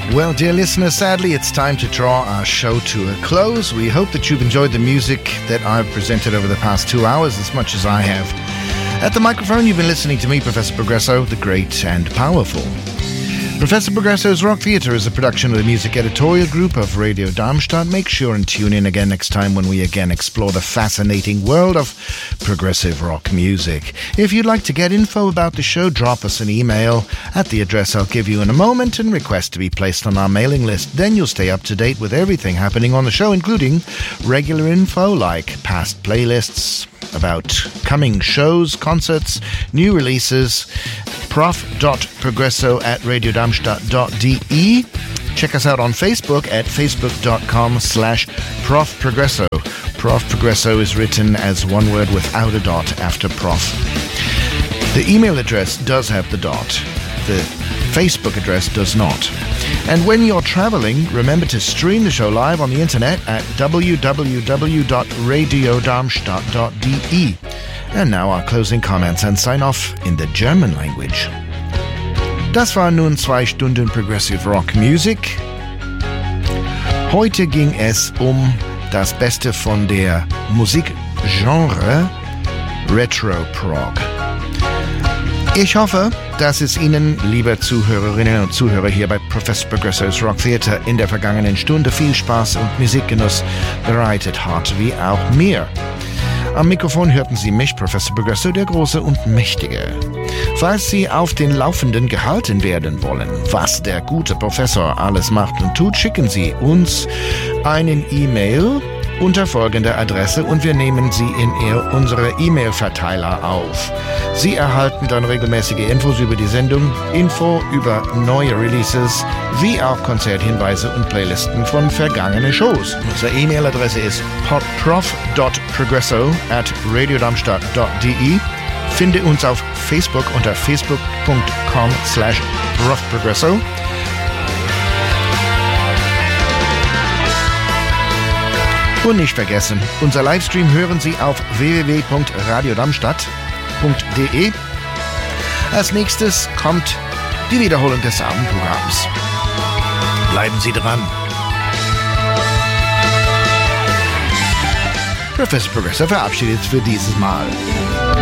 Well, dear listeners, sadly it's time to draw our show to a close. We hope that you've enjoyed the music that I've presented over the past 2 hours as much as I have. At the microphone, you've been listening to me, Professor Progresso, the great and powerful. Professor Progresso's Rock Theatre is a production of the music editorial group of Radio Darmstadt. Make sure and tune in again next time when we again explore the fascinating world of progressive rock music. If you'd like to get info about the show, drop us an email at the address I'll give you in a moment and request to be placed on our mailing list. Then you'll stay up to date with everything happening on the show, including regular info like past playlists, about coming shows, concerts, new releases. prof.progresso@radiodarmstadt.de. Check us out on Facebook at facebook.com/profprogresso. Prof Progresso is written as one word without a dot after prof. The email address does have the dot. The Facebook address does not. And when you're traveling, remember to stream the show live on the internet at www.radiodarmstadt.de. And now our closing comments and sign off in the German language. Das waren nun 2 Stunden Progressive Rock Music. Heute ging es um das Beste von der Musikgenre Retro Prog. Ich hoffe, dass es Ihnen, liebe Zuhörerinnen und Zuhörer hier bei Professor Progresso's Rock Theatre, in der vergangenen Stunde viel Spaß und Musikgenuss bereitet hat, wie auch mir. Am Mikrofon hörten Sie mich, Professor Progresso, der Große und Mächtige. Falls Sie auf den Laufenden gehalten werden wollen, was der gute Professor alles macht und tut, schicken Sie uns einen E-Mail unter folgender Adresse und wir nehmen Sie in unsere E-Mail-Verteiler auf. Sie erhalten dann regelmäßige Infos über die Sendung, Info über neue Releases, wie auch Konzerthinweise und Playlisten von vergangenen Shows. Unsere E-Mail-Adresse ist prof.progresso@radiodarmstadt.de. Finde uns auf Facebook unter facebook.com/profprogresso. Und nicht vergessen, unser Livestream hören Sie auf www.radiodarmstadt.de. Als nächstes kommt die Wiederholung des Abendprogramms. Bleiben Sie dran. Professor Progresso verabschiedet für dieses Mal.